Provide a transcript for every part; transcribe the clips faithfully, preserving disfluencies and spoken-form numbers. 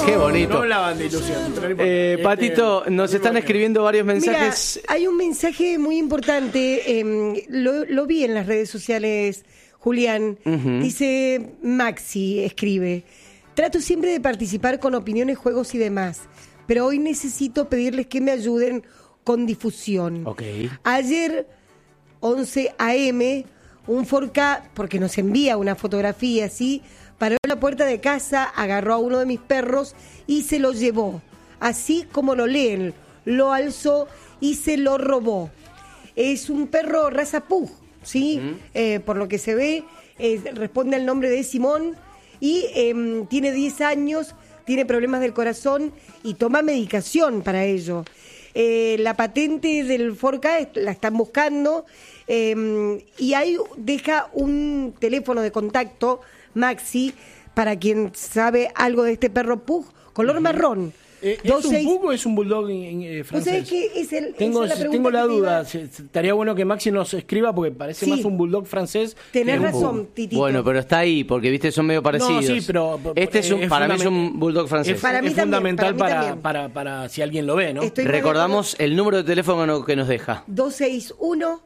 Qué bonito. No hablaban de ilusión. Pero no importa. Eh, Este, Patito, nos están bueno. escribiendo varios mensajes. Mira, hay un mensaje muy importante, eh, lo, lo vi en las redes sociales, Julián. Ujú. Dice Maxi, escribe: trato siempre de participar con opiniones, juegos y demás, pero hoy necesito pedirles que me ayuden con difusión. Ok. Ayer, once a eme, un Forca, porque nos envía una fotografía así, paró en la puerta de casa, agarró a uno de mis perros y se lo llevó. Así como lo leen, lo alzó y se lo robó. Es un perro raza Pug, ¿sí? Uh-huh. Eh, por lo que se ve, eh, responde al nombre de Simón y eh, tiene diez años, tiene problemas del corazón y toma medicación para ello. Eh, la patente del Forca la están buscando eh, y ahí deja un teléfono de contacto, Maxi, para quien sabe algo de este perro Pug, color uh-huh. marrón. Eh, ¿Es un Pug o es un bulldog en, en, francés? ¿Qué es el, tengo, esa es la tengo la duda. Iba... Estaría bueno que Maxi nos escriba porque parece sí. más un bulldog francés. Tenés razón, Titito. Bueno, pero está ahí, porque viste, son medio parecidos. No, sí, pero este es un, es para mí es un bulldog francés. Es, para mí es también, fundamental para, para, para, para si alguien lo ve, ¿no? Estoy Recordamos el número de teléfono que nos deja. dos seis uno,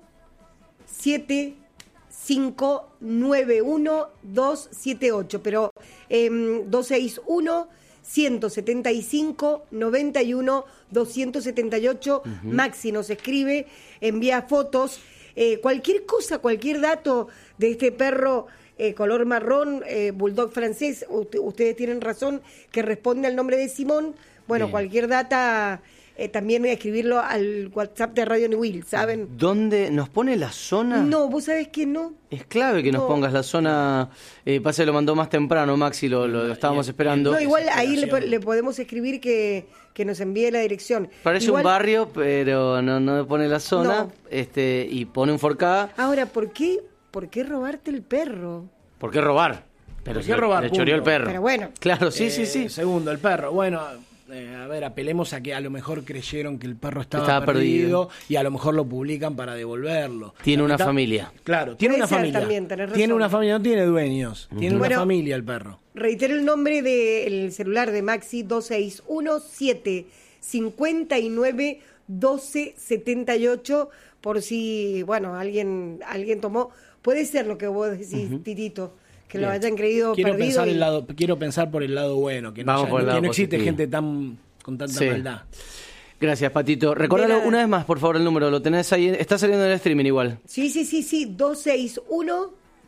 siete cinco nueve uno, dos siete ocho, pero eh, dos seis uno, ciento setenta y cinco, noventa y uno, doscientos setenta y ocho. Uh-huh. Maxi nos escribe, envía fotos, eh, cualquier cosa, cualquier dato de este perro eh, color marrón, eh, bulldog francés. Usted, ustedes tienen razón, que responde al nombre de Simón. Bueno, bien. Cualquier data, eh, también escribirlo al WhatsApp de Radio New Will, ¿saben? ¿Dónde nos pone la zona? No, vos sabés que no. Es clave que nos no. pongas la zona. Eh, pasa, lo mandó más temprano, Maxi, lo, lo, lo estábamos esperando. No, igual ahí le, le podemos escribir que, que nos envíe la dirección. Parece igual, un barrio, pero no, no pone la zona, no. este y pone un Forca. Ahora, ¿por qué, ¿por qué robarte el perro? ¿Por qué robar? Pero ¿Por qué robar? Le choreó el perro. Pero bueno. Claro, sí, eh, sí, sí. Segundo, el perro. Bueno... Eh, a ver, apelemos a que a lo mejor creyeron que el perro estaba, estaba perdido, perdido y a lo mejor lo publican para devolverlo. Tiene una familia. Claro, tiene una familia. También, tenés razón. Tiene una familia, no tiene dueños. Uh-huh. Tiene bueno, una familia el perro. Reitero el nombre del celular de Maxi: dos seis uno, siete cinco nueve, uno dos siete ocho, por si, bueno, alguien alguien tomó. Puede ser lo que vos decís, uh-huh. Titito. Que Bien. Lo hayan creído quiero perdido. Pensar y... el lado, quiero pensar por el lado bueno, que no, Vamos ya, por el que lado no existe positivo. gente tan con tanta sí. maldad. Gracias, Patito. Recordalo una vez más, por favor, el número. Lo tenés ahí. Está saliendo en el streaming igual. Sí, sí, sí, sí. dos seis uno,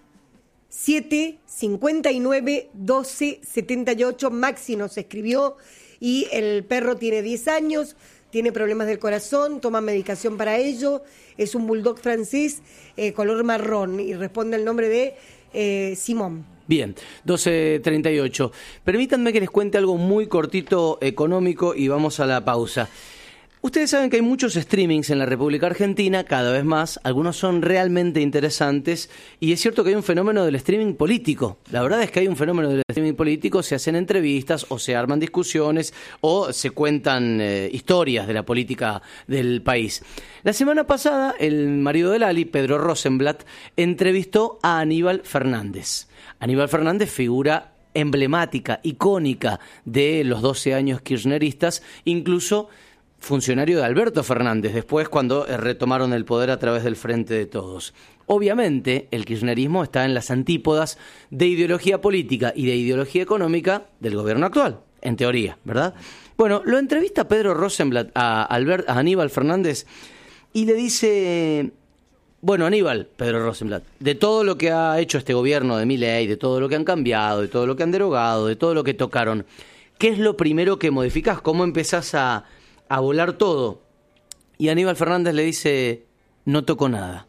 siete cinco nueve, uno dos siete ocho. Maxi nos escribió y el perro tiene diez años, tiene problemas del corazón, toma medicación para ello. Es un bulldog francés eh, color marrón y responde al nombre de eh, Simón. Bien, doce treinta y ocho. Permítanme que les cuente algo muy cortito económico y vamos a la pausa. Ustedes saben que hay muchos streamings en la República Argentina, cada vez más, algunos son realmente interesantes y es cierto que hay un fenómeno del streaming político. La verdad es que hay un fenómeno del streaming político, se hacen entrevistas o se arman discusiones o se cuentan eh, historias de la política del país. La semana pasada, el marido de Lali, Pedro Rosenblatt, entrevistó a Aníbal Fernández. Aníbal Fernández, figura emblemática, icónica de los doce años kirchneristas, incluso funcionario de Alberto Fernández, después cuando retomaron el poder a través del Frente de Todos. Obviamente, el kirchnerismo está en las antípodas de ideología política y de ideología económica del gobierno actual, en teoría, ¿verdad? Bueno, lo entrevista Pedro Rosenblatt a, Albert, a Aníbal Fernández y le dice... Bueno, Aníbal, Pedro Rosenblatt, de todo lo que ha hecho este gobierno de Milei, de todo lo que han cambiado, de todo lo que han derogado, de todo lo que tocaron, ¿qué es lo primero que modificás? ¿Cómo empezás a, a volar todo? Y Aníbal Fernández le dice, no toco nada.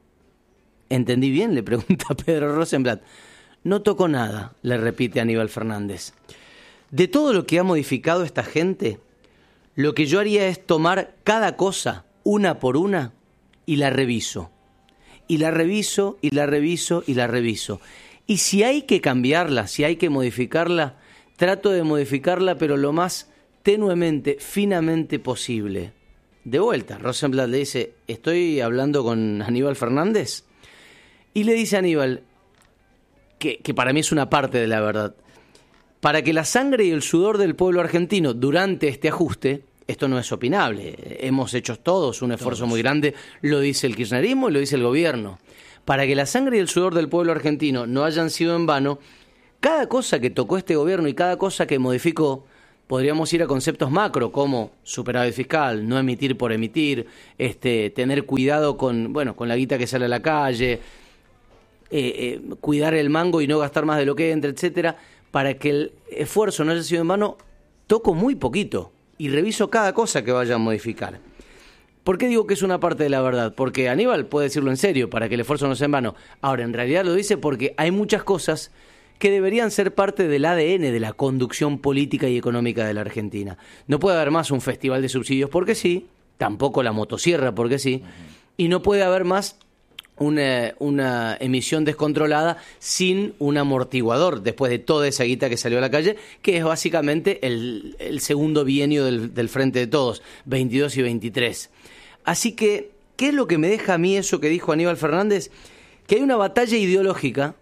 ¿Entendí bien?, le pregunta Pedro Rosenblatt. No toco nada, le repite Aníbal Fernández. De todo lo que ha modificado esta gente, lo que yo haría es tomar cada cosa, una por una, y la reviso. Y la reviso, y la reviso, y la reviso. Y si hay que cambiarla, si hay que modificarla, trato de modificarla, pero lo más tenuemente, finamente posible. De vuelta, Rosenblatt le dice, ¿estoy hablando con Aníbal Fernández? Y le dice a Aníbal, que, que para mí es una parte de la verdad, para que la sangre y el sudor del pueblo argentino durante este ajuste, esto no es opinable, hemos hecho todos un esfuerzo todos. muy grande, lo dice el kirchnerismo y lo dice el gobierno, para que la sangre y el sudor del pueblo argentino no hayan sido en vano, cada cosa que tocó este gobierno y cada cosa que modificó, podríamos ir a conceptos macro como superávit fiscal, no emitir por emitir, este, tener cuidado con, bueno, con la guita que sale a la calle, eh, eh, cuidar el mango y no gastar más de lo que entra, etcétera, para que el esfuerzo no haya sido en vano, toco muy poquito y reviso cada cosa que vaya a modificar. ¿Por qué digo que es una parte de la verdad? Porque Aníbal puede decirlo en serio, para que el esfuerzo no sea en vano. Ahora, en realidad lo dice porque hay muchas cosas que deberían ser parte del A D N de la conducción política y económica de la Argentina. No puede haber más un festival de subsidios porque sí, tampoco la motosierra porque sí, y no puede haber más una, una emisión descontrolada sin un amortiguador después de toda esa guita que salió a la calle, que es básicamente el, el segundo bienio del, del Frente de Todos, veintidós y veintitrés. Así que, ¿qué es lo que me deja a mí eso que dijo Aníbal Fernández? Que hay una batalla ideológica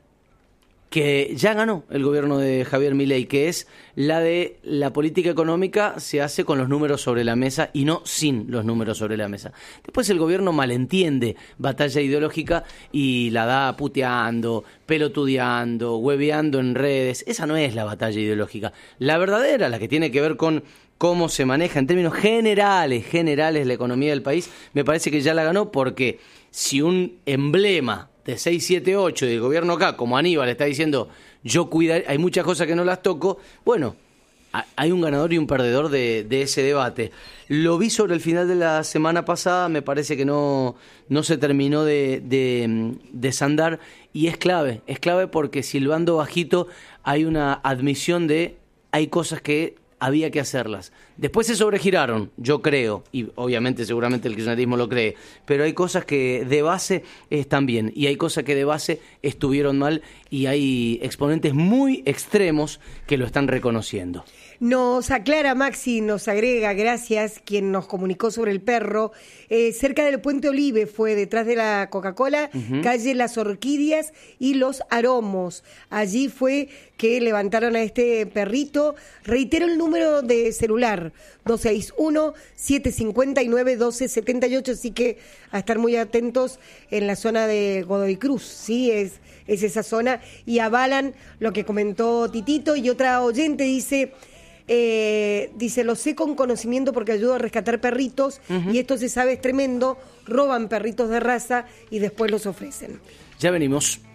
que ya ganó el gobierno de Javier Milei, que es la de la política económica se hace con los números sobre la mesa y no sin los números sobre la mesa. Después el gobierno malentiende batalla ideológica y la da puteando, pelotudeando, hueveando en redes. Esa no es la batalla ideológica. La verdadera, la que tiene que ver con cómo se maneja en términos generales, generales la economía del país, me parece que ya la ganó porque si un emblema de seis, siete, ocho del gobierno acá, como Aníbal está diciendo, yo cuidaré, hay muchas cosas que no las toco, bueno, hay un ganador y un perdedor de, de ese debate. Lo vi sobre el final de la semana pasada, me parece que no, no se terminó de, de desandar y es clave, es clave porque silbando bajito hay una admisión de hay cosas que había que hacerlas. Después se sobregiraron, yo creo, y obviamente seguramente el kirchnerismo lo cree, pero hay cosas que de base están bien y hay cosas que de base estuvieron mal y hay exponentes muy extremos que lo están reconociendo. Nos aclara Maxi, nos agrega, gracias, quien nos comunicó sobre el perro. Eh, cerca del Puente Olive fue, detrás de la Coca-Cola, uh-huh. calle Las Orquídeas y Los Aromos. Allí fue que levantaron a este perrito. Reitero el número de celular, dos seis uno, siete cinco nueve, uno dos siete ocho, así que a estar muy atentos en la zona de Godoy Cruz, ¿sí? Es, es esa zona, y avalan lo que comentó Titito. Y otra oyente dice... Eh, dice, lo sé con conocimiento porque ayudo a rescatar perritos uh-huh. y esto se sabe, es tremendo, roban perritos de raza y después los ofrecen. Ya venimos.